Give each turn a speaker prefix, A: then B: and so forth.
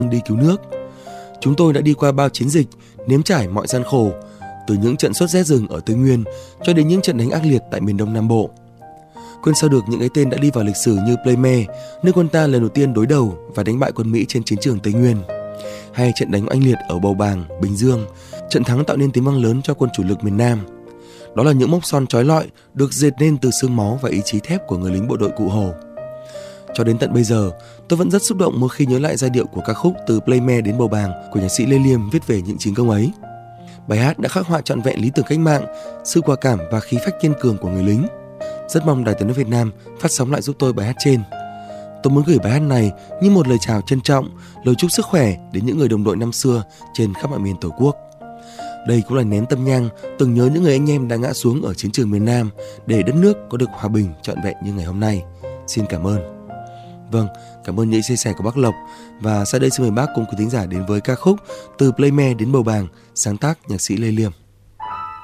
A: đi cứu nước. Chúng tôi đã đi qua bao chiến dịch, nếm trải mọi gian khổ, từ những trận sốt rét rừng ở Tây Nguyên cho đến những trận đánh ác liệt tại miền Đông Nam Bộ. Quên sao được những cái tên đã đi vào lịch sử như Pleme, nơi quân ta lần đầu tiên đối đầu và đánh bại quân Mỹ trên chiến trường Tây Nguyên, hay trận đánh oanh liệt ở Bầu Bàng, Bình Dương, trận thắng tạo nên tiếng vang lớn cho quân chủ lực miền Nam. Đó là những mốc son chói lọi được dệt nên từ xương máu và ý chí thép của người lính bộ đội Cụ Hồ. Cho đến tận bây giờ, tôi vẫn rất xúc động mỗi khi nhớ lại giai điệu của ca khúc Từ Pleme đến Bầu Bàng của nhạc sĩ Lê Liêm viết về những chiến công ấy. Bài hát đã khắc họa trọn vẹn lý tưởng cách mạng, sự quả cảm và khí phách kiên cường của người lính. Rất mong Đài Tiếng nói Việt Nam phát sóng lại giúp tôi bài hát trên. Tôi muốn gửi bài hát này như một lời chào trân trọng, lời chúc sức khỏe đến những người đồng đội năm xưa trên khắp mọi miền Tổ quốc. Đây cũng là nén tâm nhang tưởng nhớ những người anh em đã ngã xuống ở chiến trường miền Nam để đất nước có được hòa bình trọn vẹn như ngày hôm nay. Xin cảm ơn. Vâng, cảm ơn những chia sẻ của bác Lộc. Và sau đây xin mời bác cùng quý thính giả đến với ca khúc Từ Pleme đến Bầu Bàng, sáng tác nhạc sĩ Lê Liêm.